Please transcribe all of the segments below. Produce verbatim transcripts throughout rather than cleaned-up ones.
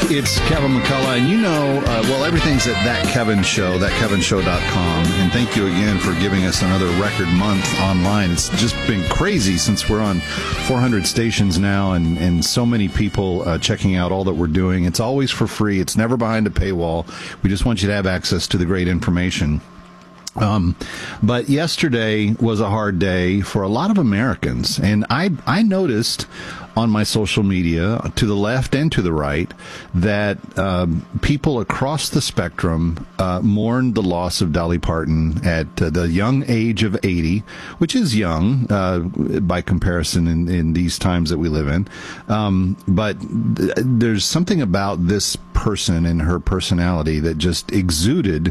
It's Kevin McCullough, and you know, uh, well, everything's at That Kevin Show, that kevin show dot com. And thank you again for giving us another record month online. It's just been crazy since we're on four hundred stations now, and, and so many people uh, checking out all that we're doing. It's always for free. It's never behind a paywall. We just want you to have access to the great information. Um, but yesterday was a hard day for a lot of Americans, and I I noticed on my social media, to the left and to the right, that um, people across the spectrum uh, mourned the loss of Dolly Parton at uh, the young age of eighty, which is young uh, by comparison in, in these times that we live in. Um, but th- there's something about this person and her personality that just exuded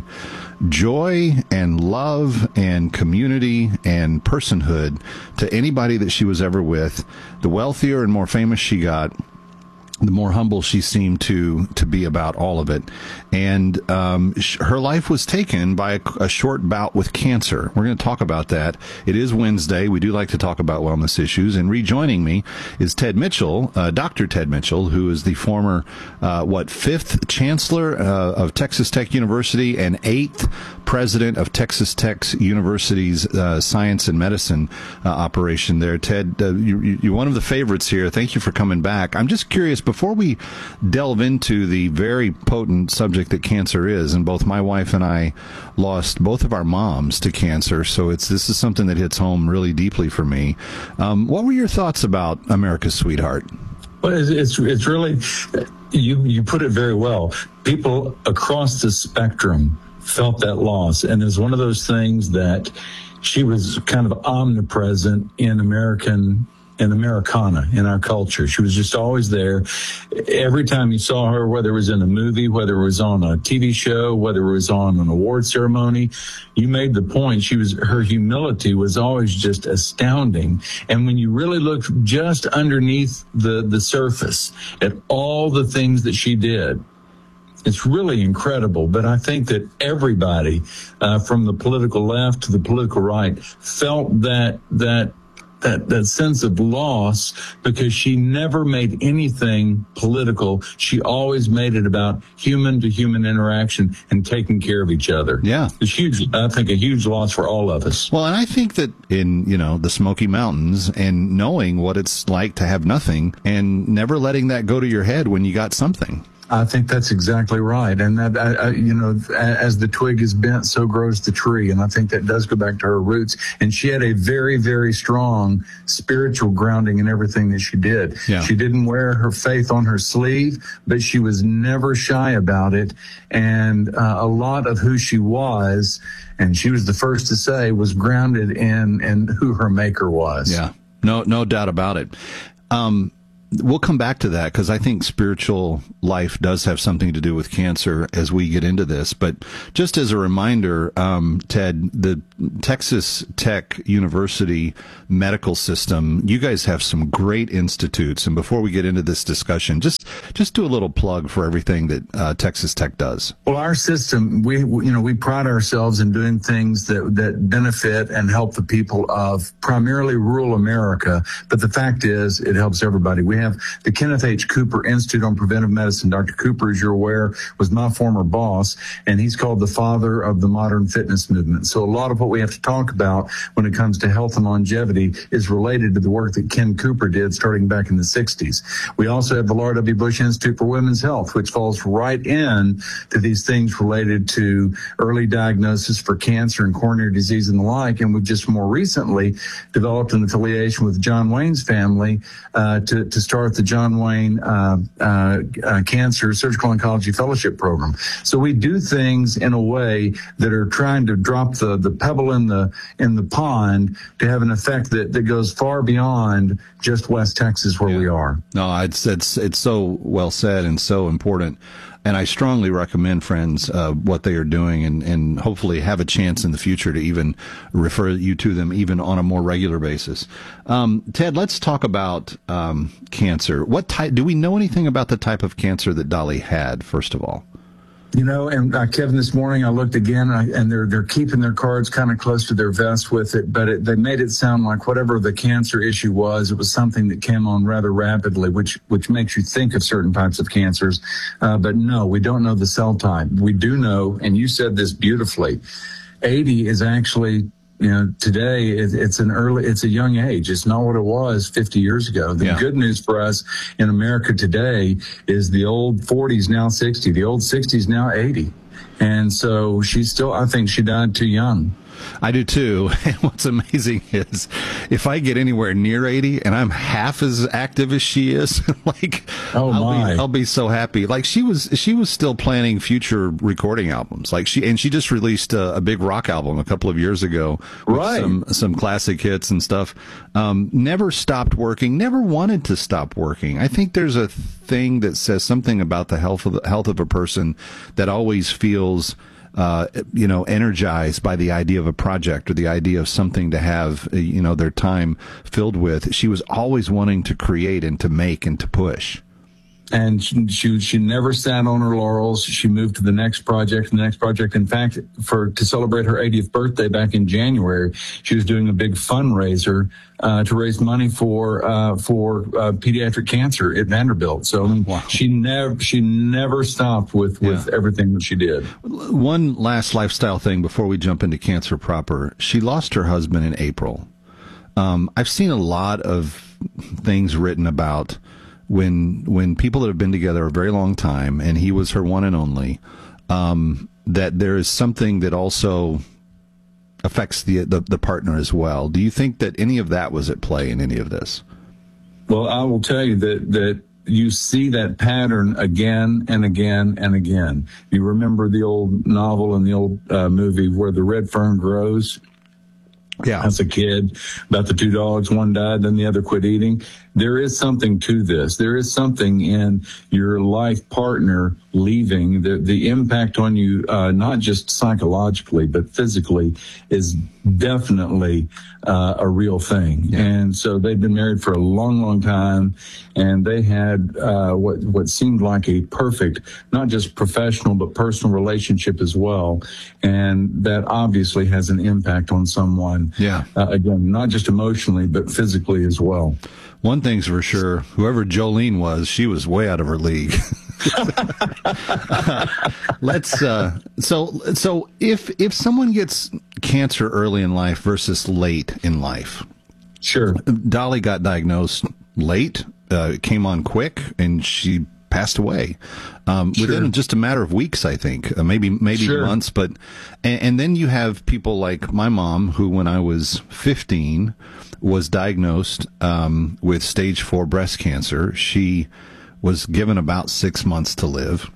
joy and love and community and personhood to anybody that she was ever with. The wealthier and more famous she got, the more humble she seemed to to be about all of it. And um, sh- her life was taken by a, a short bout with cancer. We're going to talk about that. It is Wednesday. We do like to talk about wellness issues. And rejoining me is Ted Mitchell, uh, Doctor Ted Mitchell, who is the former, uh, what, fifth chancellor uh, of Texas Tech University and eighth president of Texas Tech University's uh, science and medicine uh, operation there. Ted, uh, you, you're one of the favorites here. Thank you for coming back. I'm just curious, before we delve into the very potent subject that cancer is, and both my wife and I lost both of our moms to cancer, so it's this is something that hits home really deeply for me. Um, what were your thoughts about America's Sweetheart? Well, it's, it's it's really, you you put it very well. People across the spectrum felt that loss, and it's one of those things that she was kind of omnipresent in American in Americana, in our culture. She was just always there. Every time you saw her, whether it was in a movie, whether it was on a T V show, whether it was on an award ceremony, you made the point. She was, her humility was always just astounding. And when you really looked just underneath the, the surface at all the things that she did, it's really incredible. But I think that everybody, uh, from the political left to the political right, felt that, that, That, that sense of loss, because she never made anything political. She always made it about human to human interaction and taking care of each other. Yeah. It's huge. I think a huge loss for all of us. Well, and I think that in, you know, the Smoky Mountains, and knowing what it's like to have nothing and never letting that go to your head when you got something. I think that's exactly right. And that, I, I, you know, as the twig is bent, so grows the tree. And I think that does go back to her roots. And she had a very, very strong spiritual grounding in everything that she did. Yeah. She didn't wear her faith on her sleeve, but she was never shy about it. And uh, a lot of who she was, and she was the first to say, was grounded in, in who her maker was. Yeah, no, no doubt about it. Um, We'll come back to that, because I think spiritual life does have something to do with cancer as we get into this. But just as a reminder, um, Ted, the Texas Tech University medical system, you guys have some great institutes. And before we get into this discussion, just just do a little plug for everything that uh, Texas Tech does. Well, our system, we you know we pride ourselves in doing things that that benefit and help the people of primarily rural America. But the fact is, it helps everybody. We have the Kenneth H. Cooper Institute on Preventive Medicine. Doctor Cooper, as you're aware, was my former boss, and he's called the father of the modern fitness movement. So a lot of what we have to talk about when it comes to health and longevity is related to the work that Ken Cooper did starting back in the sixties. We also have the Laura W. Bush Institute for Women's Health, which falls right in to these things related to early diagnosis for cancer and coronary disease and the like. And we've just more recently developed an affiliation with John Wayne's family uh, to, to start the John Wayne uh, uh, uh, Cancer Surgical Oncology Fellowship Program. So we do things in a way that are trying to drop the, the pebble in the in the pond to have an effect that, that goes far beyond just West Texas where Yeah. we are. No, it's it's it's so well said and so important. And I strongly recommend, friends, uh, what they are doing, and, and hopefully have a chance in the future to even refer you to them even on a more regular basis. Um, Ted, let's talk about um, cancer. What type? Do we know anything about the type of cancer that Dolly had, first of all? You know, and uh, Kevin, this morning I looked again, and, I, and they're they're keeping their cards kind of close to their vest with it, but it, they made it sound like whatever the cancer issue was, it was something that came on rather rapidly, which which makes you think of certain types of cancers. Uh, but no, we don't know the cell type. We do know, and you said this beautifully, eighty is actually, you know, today it, it's an early, it's a young age. It's not what it was fifty years ago. The Yeah. good news for us in America today is the old forties now sixty, the old sixties now eighty. And so she's still, I think she died too young. I do too. And what's amazing is if I get anywhere near eighty and I'm half as active as she is, like, Oh, I'll my. be, I'll be so happy. Like she was, she was still planning future recording albums. Like she, and she just released a, a big rock album a couple of years ago. With Right. Some, some classic hits and stuff. Um, never stopped working, never wanted to stop working. I think there's a thing that says something about the health of the health of a person that always feels, Uh, you know, energized by the idea of a project or the idea of something to have, uh, you know, their time filled with. She was always wanting to create and to make and to push. And she, she she never sat on her laurels. She moved to the next project, the next project. In fact, for to celebrate her eightieth birthday back in January, she was doing a big fundraiser uh, to raise money for uh, for uh, pediatric cancer at Vanderbilt. So I mean, Wow. she never she never stopped with with Yeah. everything that she did. One last lifestyle thing before we jump into cancer proper. She lost her husband in April. Um, I've seen a lot of things written about when when people that have been together a very long time, and he was her one and only, um, that there is something that also affects the, the the partner as well. Do you think that any of that was at play in any of this? Well, I will tell you that that you see that pattern again and again and again. You remember the old novel and the old uh, movie Where the Red Fern Grows? Yeah. As a kid, about the two dogs, one died, then the other quit eating. There is something to this. There is something in your life partner leaving. The, the impact on you, uh, not just psychologically, but physically, is definitely uh, a real thing. Yeah. And so they've been married for a long, long time, and they had uh, what what seemed like a perfect, not just professional, but personal relationship as well. And that obviously has an impact on someone. Yeah. Uh, again, not just emotionally, but physically as well. One thing's for sure, whoever Jolene was, she was way out of her league. Let's uh so so if if someone gets cancer early in life versus late in life. Sure. Dolly got diagnosed late, uh it came on quick, and she passed away um Sure. within just a matter of weeks, I think, uh, maybe maybe Sure. months. But and, and then you have people like my mom, who when I was fifteen was diagnosed um with stage four breast cancer. She was given about six months to live,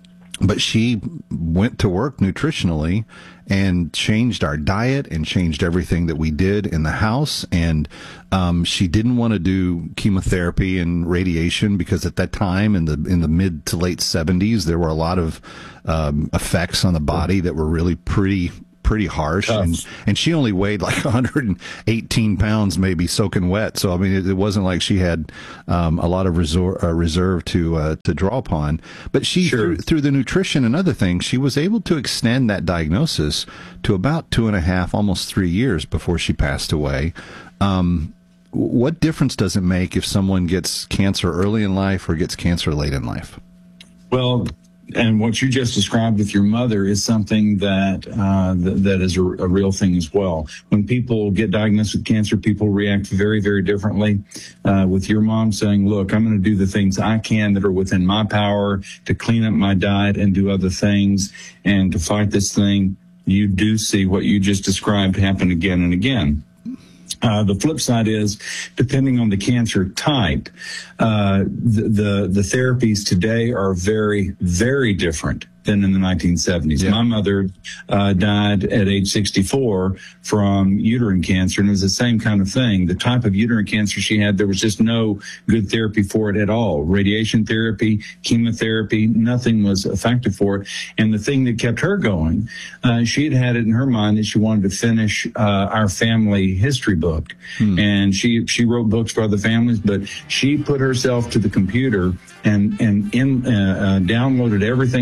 but she went to work nutritionally and changed our diet and changed everything that we did in the house. And um, she didn't want to do chemotherapy and radiation because at that time, in the in the mid to late seventies, there were a lot of um, effects on the body that were really pretty pretty harsh. Tough. and and she only weighed like one hundred eighteen pounds, maybe soaking wet. So I mean, it, it wasn't like she had um, a lot of resor- uh, reserve to uh, to draw upon. But she, Sure. through, through the nutrition and other things, she was able to extend that diagnosis to about two and a half, almost three years before she passed away. Um, what difference does it make if someone gets cancer early in life or gets cancer late in life? Well, and what you just described with your mother is something that uh, th- that is a, a real thing as well. When people get diagnosed with cancer, people react very, very differently. Uh, with your mom saying, look, I'm going to do the things I can that are within my power to clean up my diet and do other things and to fight this thing, you do see what you just described happen again and again. Uh, the flip side is, depending on the cancer type, uh, the, the the therapies today are very, very different than in the nineteen seventies. Yeah. My mother uh, died at age sixty-four from uterine cancer, and it was the same kind of thing. The type of uterine cancer she had, there was just no good therapy for it at all. Radiation therapy, chemotherapy, nothing was effective for it. And the thing that kept her going, uh, she had had it in her mind that she wanted to finish uh, our family history book. Hmm. And she, she wrote books for other families, but she put herself to the computer and, and in, uh, uh, downloaded everything about our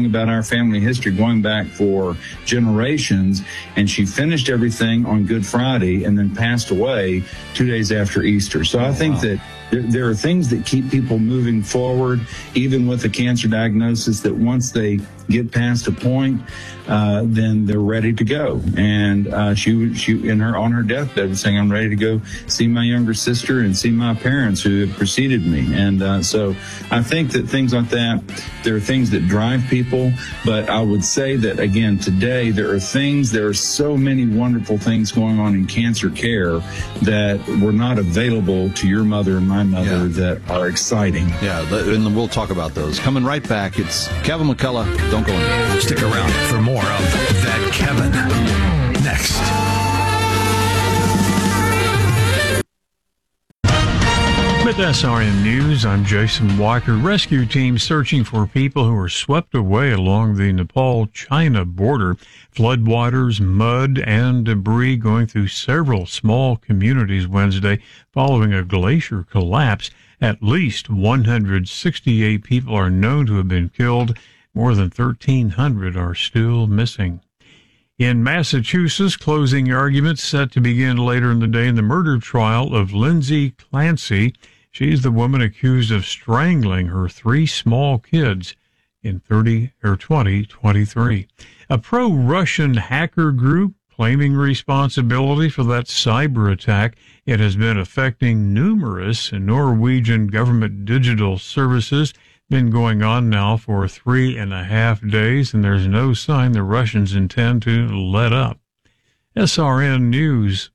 family history going back for generations. And she finished everything on Good Friday and then passed away two days after Easter. So I think that there, there are things that keep people moving forward, even with a cancer diagnosis, that once they get past a point, uh, then they're ready to go. And uh, she, she, in her on her deathbed, was saying, "I'm ready to go see my younger sister and see my parents who have preceded me." And uh, so, I think that things like that, there are things that drive people. But I would say that again today, there are things, there are so many wonderful things going on in cancer care that were not available to your mother and my mother Yeah. that are exciting. Yeah, and we'll talk about those. Coming right back, it's Kevin McCullough. Don't go anywhere. Stick around for more of That Kevin next. With S R N News, I'm Jason Walker. Rescue teams searching for people who were swept away along the Nepal-China border. Floodwaters, mud, and debris going through several small communities Wednesday following a glacier collapse. At least one hundred sixty-eight people are known to have been killed. More than thirteen hundred are still missing. In Massachusetts, closing arguments set to begin later in the day in the murder trial of Lindsay Clancy. She's the woman accused of strangling her three small kids in thirty or twenty twenty-three. A pro-Russian hacker group claiming responsibility for that cyber attack. It has been affecting numerous Norwegian government digital services. Been going on now for three and a half days, and there's no sign the Russians intend to let up. S R N News.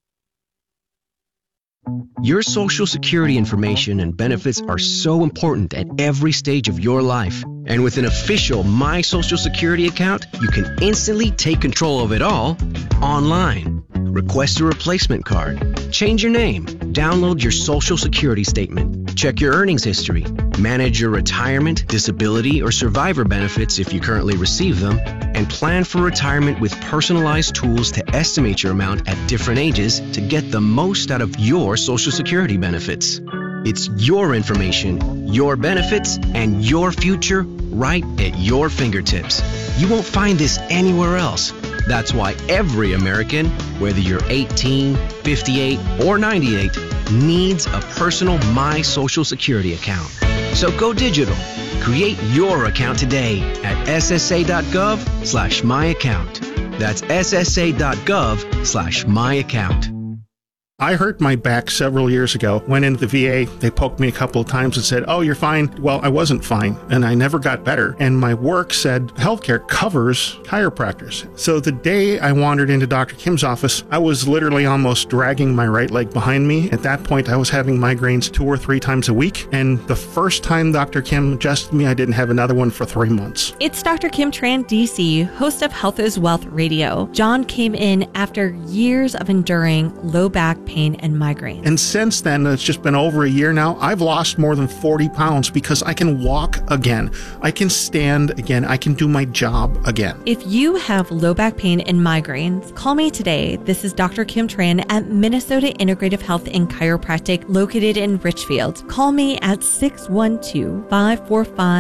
Your Social Security information and benefits are so important at every stage of your life. And with an official My Social Security account, you can instantly take control of it all online. Request a replacement card, change your name, download your Social Security statement, check your earnings history, manage your retirement, disability, or survivor benefits if you currently receive them, and plan for retirement with personalized tools to estimate your amount at different ages to get the most out of your Social Security benefits. It's your information, your benefits, and your future right at your fingertips. You won't find this anywhere else. That's why every American, whether you're eighteen, fifty-eight, or ninety-eight, needs a personal My Social Security account. So go digital. Create your account today at ssa.gov slash my account. That's ssa.gov slash my account. I hurt my back several years ago. Went into the V A. They poked me a couple of times and said, "Oh, you're fine." Well, I wasn't fine, and I never got better. And my work said healthcare covers chiropractors. So the day I wandered into Doctor Kim's office, I was literally almost dragging my right leg behind me. At that point, I was having migraines two or three times a week. And the first time Doctor Kim adjusted me, I didn't have another one for three months. It's Doctor Kim Tran, D C, host of Health is Wealth Radio. John came in after years of enduring low back pain and migraine. And since then, it's just been over a year now, I've lost more than forty pounds because I can walk again. I can stand again. I can do my job again. If you have low back pain and migraines, call me today. This is Doctor Kim Tran at Minnesota Integrative Health and Chiropractic located in Richfield. Call me at six one two, five four five